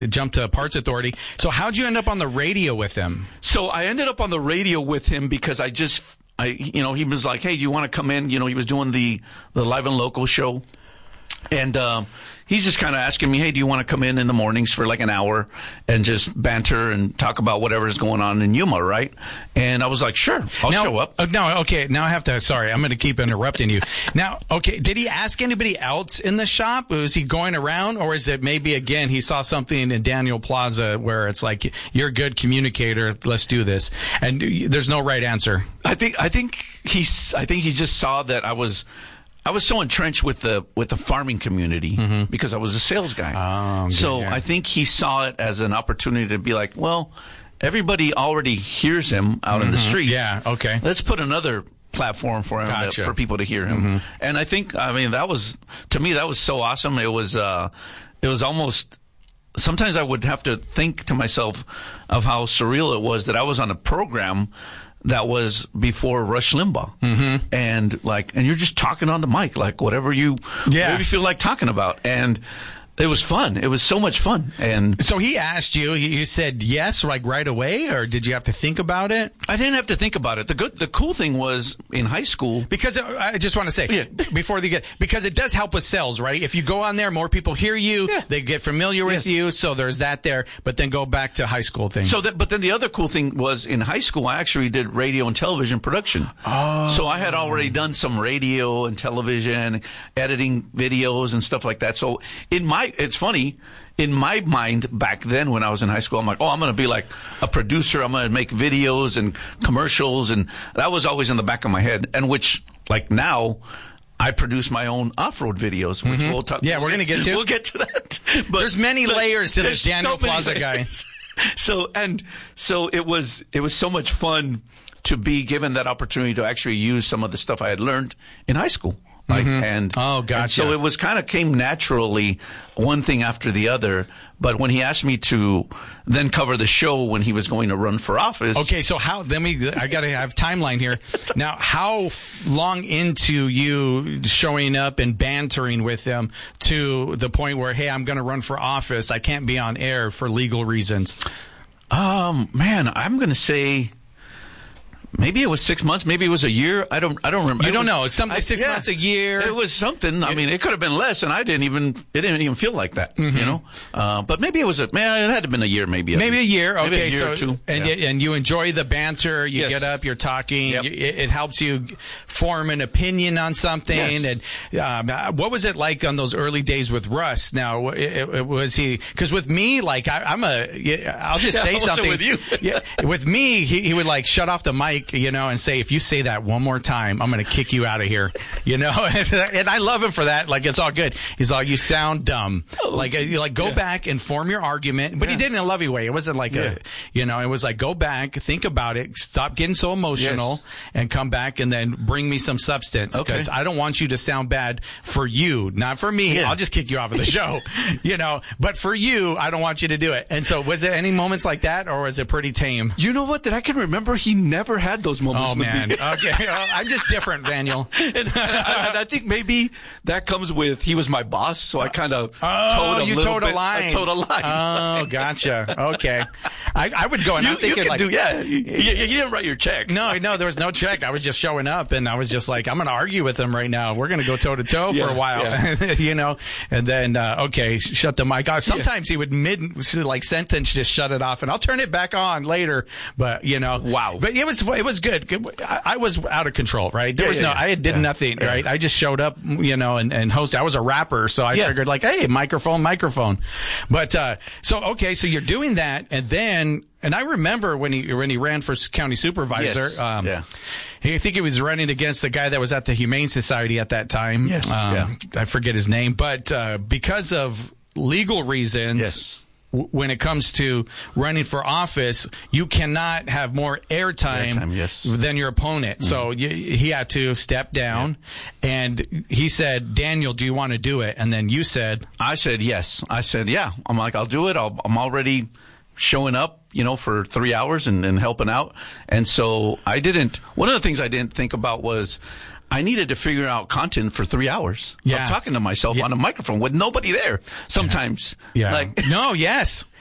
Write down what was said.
jumped to Parts Authority. So how'd you end up on the radio with him? So I ended up on the radio with him because he was like, hey, you want to come in? You know, he was doing the Live and Local show. And he's just kind of asking me, hey, do you want to come in the mornings for like an hour and just banter and talk about whatever's going on in Yuma, right? And I was like, sure, I'll show up. Okay, now I have to, sorry, I'm going to keep interrupting you. Now, okay, did he ask anybody else in the shop? Was he going around? Or is it maybe, again, he saw something in Daniel Plaza where it's like, you're a good communicator, let's do this. And there's no right answer. I think he just saw that I was so entrenched with the farming community because I was a sales guy. I think he saw it as an opportunity to be like, well, everybody already hears him out in the streets. Yeah, okay. Let's put another platform for him for people to hear him. And I think, that was, to me, that was so awesome. It was almost, sometimes I would have to think to myself of how surreal it was that I was on a program that was before Rush Limbaugh. And you're just talking on the mic, like whatever you feel like talking about. And it was fun. It was so much fun. And so he asked you, you said yes, like right away, or did you have to think about it? I didn't have to think about it. The cool thing was in high school. Because I just want to say, because it does help with sales, right? If you go on there, more people hear you, they get familiar with you. So there's that there, but then go back to high school thing. But then the other cool thing was in high school, I actually did radio and television production. So I had already done some radio and television, editing videos and stuff like that. So it's funny, in my mind back then when I was in high school, I'm like, I'm going to be like a producer. I'm going to make videos and commercials. And that was always in the back of my head. And which, like now, I produce my own off-road videos, which we'll talk. Yeah, we're going to get to. We'll get to that. But there's many layers to this Daniel Plaza guy. So it was so much fun to be given that opportunity to actually use some of the stuff I had learned in high school. And so it was kind of came naturally, one thing after the other. But when he asked me to then cover the show when he was going to run for office. Okay, so I got to have timeline here. Now, how long into you showing up and bantering with him to the point where, hey, I'm going to run for office. I can't be on air for legal reasons. Man, I'm going to say maybe it was 6 months. Maybe it was a year. I don't remember. You don't know. It's something 6 months, a year. It was something. I mean, it could have been less, and it didn't even feel like that, you know? But maybe it had to have been a year, maybe. Maybe a year. Okay. Maybe a year or two. And you enjoy the banter. You get up, you're talking. Yep. It helps you form an opinion on something. Yes. And, what was it like on those early days with Russ? Now, was he, cause with me, like, I'll just say something. With you? With me, he would like shut off the mic, you know, and say, if you say that one more time, I'm going to kick you out of here, you know, and I love him for that. Like, it's all good. He's like, you sound dumb. Like go back and form your argument, but he did it in a lovey way. It wasn't like it was like, go back, think about it, stop getting so emotional and come back and then bring me some substance. Cause I don't want you to sound bad for you, not for me. I'll just kick you off of the show, you know, but for you, I don't want you to do it. And so was there any moments like that, or was it pretty tame? You know what? That I can remember, he never had those moments with me. Okay. I'm just different, Daniel. and I think maybe that comes with, he was my boss, so I kind of towed a line. I towed a line. Oh, gotcha. Okay. I would go and I'm thinking like, you didn't write your check. No, there was no check. I was just showing up and I was just like, I'm going to argue with him right now. We're going to go toe to toe for a while, you know, and then, shut the mic off. Sometimes he would like sentence, just shut it off and I'll turn it back on later. But, you know, wow. But it was good. I was out of control, right? I did nothing, right? I just showed up, you know, and hosted. I was a rapper, so I figured like, hey, microphone. But, so you're doing that. And then, and I remember when he ran for county supervisor, I think he was running against the guy that was at the Humane Society at that time. Yes. I forget his name, but, because of legal reasons, when it comes to running for office, you cannot have more airtime than your opponent. So he had to step down, and he said, Daniel, do you want to do it? And then you said... I said yes. I said, yeah. I'm like, I'll do it. I'm already showing up, you know, for 3 hours and helping out. And so one of the things I didn't think about was... I needed to figure out content for 3 hours Yeah. of talking to myself on a microphone with nobody there sometimes. Yeah. Like, No, yes.